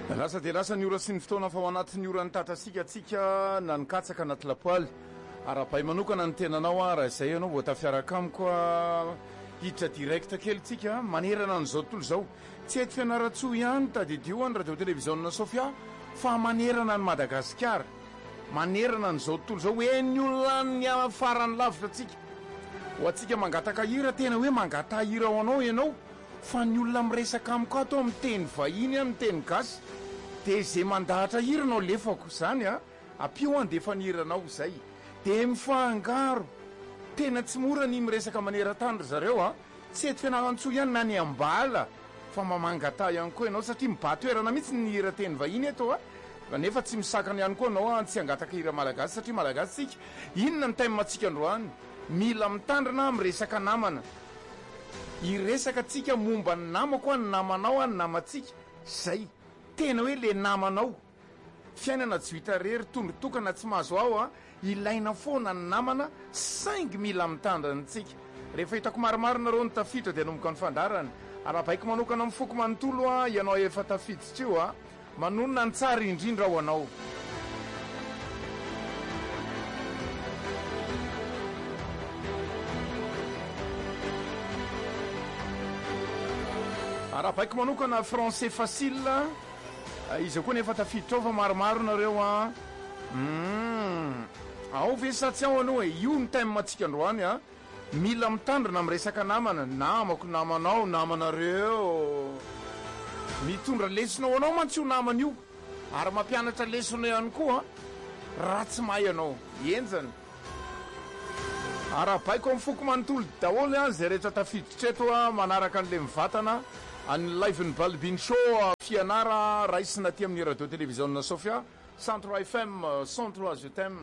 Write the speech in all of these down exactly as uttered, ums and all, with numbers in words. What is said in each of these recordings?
Lasa dia lasa ny ora sy ny fotoana fa ao anatin'ny ora ny tatrasika atsika na nikatsaka anaty lapoaly ara-bay manokana ny tenanao a raha izay ianao vao tafiaraka amiko a hiditra direct kely tsika manerana an'izao tontolo izao tsy eto fianaratsoa ihany tadidio any radio télévision Sofia fa manerana ny Madagasikara manerana an'izao tontolo izao hoe ny olona ny farany lavitra atsika ho atsika mangataka hira tena hoe mangata hira ao anao ianao fa ny olona miresaka amiko ato amin'ny teny vahiny amin'ny teny gasy dia izay mandahatra hira anao lefako izany a ampio andefa ny hiranao izay dia mifangaro tena tsy mora ny miresaka maneran-tany zareo a tsy eto fianarantsoa ihany na ny ambala fa mamangata ihany koa ianao satria mibatoerana mihitsy ny hira teny vahiny eto a nefa tsy misakana ihany koa anao a tsy hangataka hira malagasy satria malagasy tsika inona ny taima atsika androany mila mitandrina miresaka namana iresaka tsika momba ny namako a ny namanao a ny namatsika zay tena hoe le namanao fiainana tsy vita rery tondrotokana tsy mahazo ao a ilaina foana ny namana saingy mila mitandrina tsika rehefa hitako maromarona ny tafiditra dia nomboka ny fandarana arabaiko manokana mifoko manontolo a ianao efa tafiditra io a manonona ny tsara indrindra ao anao arabaiko manokana français facile izy koa nefa tafiditra ao fa maromaro nareo a ao ve satsy ao anao e io ny taime matsika androany a mila mitandrina miresaka namana namako namanao namanareo mitondra lesonao anao mantsy io namana io ary mampianatra lesona ihany koa raha tsy mahay anao enjany arabaiko amin'ny foko manontolo daholo a zay rehetra tafiditra eto a manaraka an'le mivatana any live ny balbin show fianara raisina ty amin'ny radio télévision Sofia cent trois F M cent trois je t'aime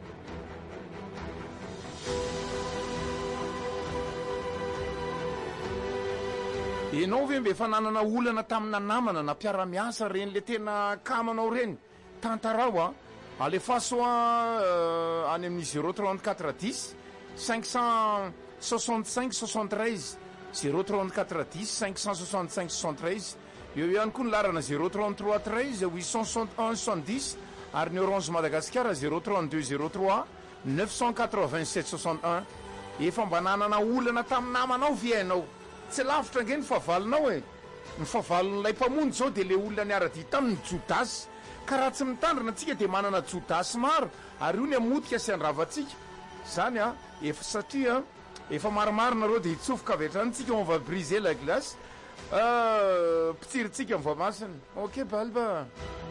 enao ve mbe efa nanana olana tamina namana na mpiara-miasa reny le tena kamanao reny tantarao a alefaso a any amin'ny zéro trente-quatre dix cinq cent soixante-cinq soixante-treize zéro trente-quatre dix cinq cent soixante-cinq soixante-treize eo ihany koa ny larana zéro trente-trois treize huit cent soixante-un soixante-dix ary ny Orange Madagascar zéro trente-deux zéro trois neuf cent quatre-vingt-sept soixante-un efa mba nanana olana tamin'ny namanao viainao tsy lavitra nge ny favalinao e ny favalon'ilay mpamonjy zao dia le olona ny ara-dita amin'ny jodasy ka raha tsy mitandrina antsika dia manana jodasy maro ary io ny amotika sy andravatsika zany a efa satria efa maromaro nareo dia hitsofoka avetrany tsika on va briser la glace pitsiritsika ny voamasina ok balba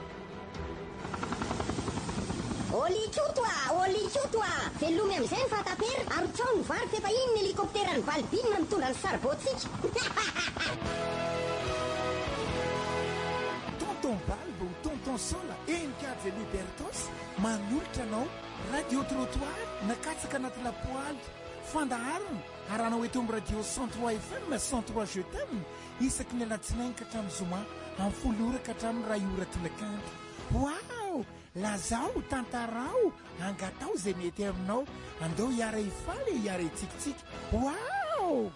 Olitsotoa, olitsotoa, velomy amin'izay ny fatapera ary tsao ny vary fefa iny ny helikoptera ny balbina mitondra ny saribôtsika tonton balbo tonton sola enikadze libertos manolotra anao radio trottoir nakatsaka anaty lapoaly fandaharana ary anao eto amin'ny radio cent trois F M cent trois je t'aime isaky ny alatsinainy ka hatramin'ny zoma amin'ny folo ora ka hatramin'ny ray ora tolakandro wow lazao tantarao angatao zay mety aminao andao hiara ifaly hiara itsikitsika wow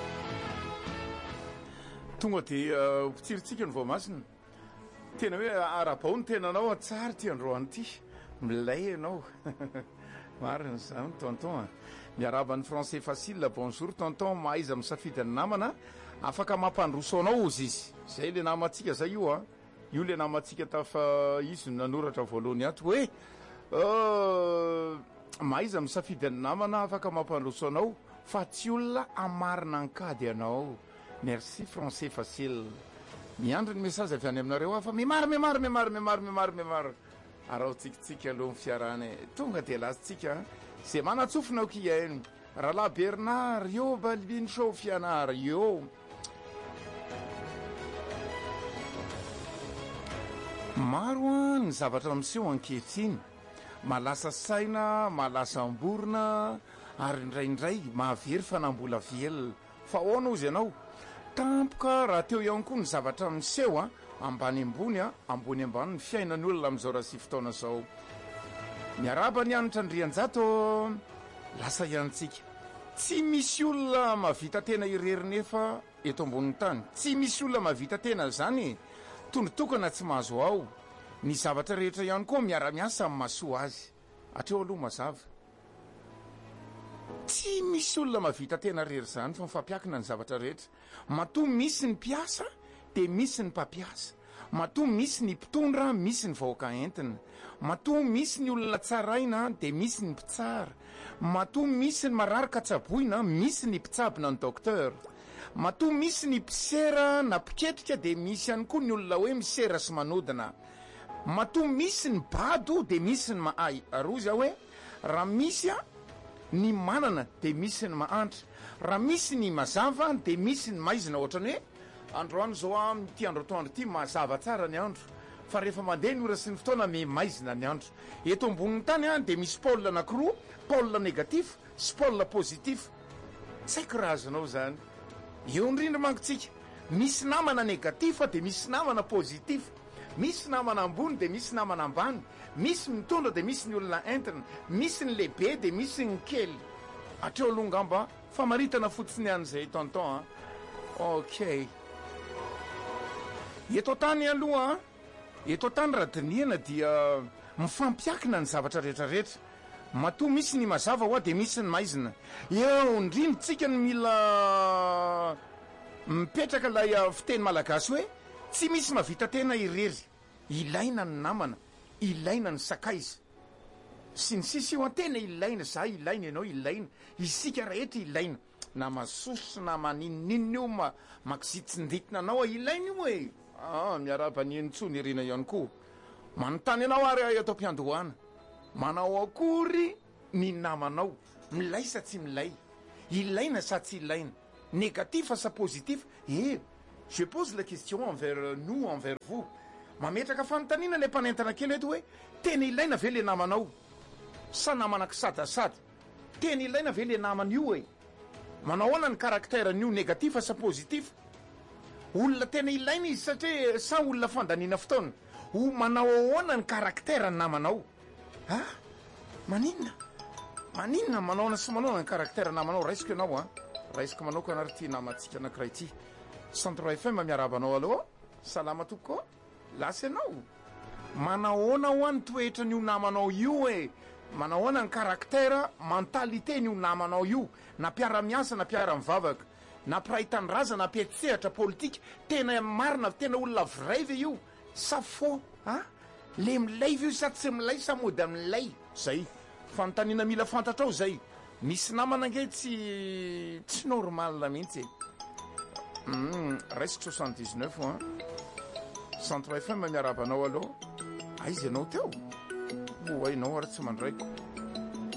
tonga dia pitsiritsika ny voamasina tena hoe arabao ny tenanao tsara ty androany ty milay anao marina zany tonton miaraban'ny français facile bonjour tonton mahaiza misafidy ny namana afaka mampandroso anao ozy izy zay le namatsika zay io a io le namatsika tafa izy nanoratra voalohany ato hoe mahaiza misafidy ny namana afaka mampandroso anao fa tsy olona amarina ankady anao merci français facile miandry ny message avy any aminareo fa mimary mimary mimary mimary mimary mimary arao tsikitsika aloha ny fiarany tonga dia lasitsika zay manatsofinao kiainy rahalahy Bernard io balbin show fianara io maro a ny zavatra miseho ankehitriny malasa saina malasa amborona ary indraindray mahavery fanambola velona fa ahoana ozy ianao tampoka raha teo ihany koa ny zavatra miseho a ambany ambony a ambony ambany ny fiainany olona amin'izao raha sy fotoana zao miaraba ny anitra andrianjato lasa iantsika tsy misy olona mavita tena irery nefa eto ambon'ny tany tsy misy olona mavita tena zany tondrotokana tsy mahazo ao ny zavatra rehetra ihany koa miara-miasa amin'ny mahasoa azy atreo aloha mazava tsy misy olona mavita tena rery zany fa mifampiakina ny zavatra rehetra matoa misy ny mpiasa de misy ny mpampiasa matoa misy ny mpitondra misy ny vahoaka entina matoa misy ny olona tsaraina de misy ny mpitsara matoa misy ny mararika tsaboina misy ny mpitsabina ny docteur matoa misy ny mpisera na mpiketrika de misy ihany koa ny olona hoe misera sy manodina matoa misy ny bado de misy ny mahay arozy aho hoe raha misy a ny manana de misy ny mahantra raha misy ny mazava de misy ny maizina ohatrany hoe androany zao a ty andro atoandro ty mazava tsara ny andro fa rehefa mandeha ny ora sy ny fotoana me maizina ny andro eto amboniny tany a de misy pôle anankiroa pôle négatif sy pôle positif tsy haiko raha azonao zany eo indrindra mankotsika misy namana négatif de misy namana positif misy namana ambony de misy namana ambany misy mitondra de misy ny olona entina misy ny lehibe de misy ny kely atreo aloha ngamba famaritana fotsiny an'izay tonton a ok eto tany aloha eto tany raha diniana dia mifampiakina ny zavatra rehetrarehetra matoa misy ny mazava hoa de misy ny maizina eo indrindritsika ny mila mipetraka lay fiteny malagasy hoe tsy misy mavita tena irery ilaina ny namana ilaina ny sakaiza sy ny sisy io antena ilaina za ilaina ianao ilaina isika rehetra ilaina na masoso na maninninina io ma makisitsinditina anao ilaina io e ah miaraban'intsony irina ihany koa manontany anao ary atao mpiandohana manao akory ny namanao milay sa tsy milay ilaina sa tsy ilaina négatif sa positif eh je pose la question envers nous envers vous mametraka fanontaniana le mpanentana kely eto hoe tena ilaina ve le namanao sa namana kisadasada tena ilaina ve le namana io e manao ahoana ny karakteran'io négatif sa positif olona tena ilaina izy satria sa olona fandaniana fotoana ho manao ahoana ny karaktera ny namanao ah maninona maninona manaona sy manaona ny karaktera namanao raisiko ianao a raisiko manokana ary ty namatsika anankiray ty centre F M miarabanao aloha salama tokoa lasy anao manao ahoana ho any toetra n'io namanao io e manao ahoana ny karaktera mentalité n'io namanao io na mpiara-miasa na mpiara-mivavaka na mpiray-tany raza na mpietsehatra politika tena marina tena olona vrai ve io sa faux a le milay ve io sa tsy milay sa mody amilay zay fanontaniana mila fantatra ao zay misy namana nge tsy tsy normal mihitsy mm, resque soixante-dix-neuf a centre F M miarabanao aloha aizy ianao teo o ainao ary tsy mandraiko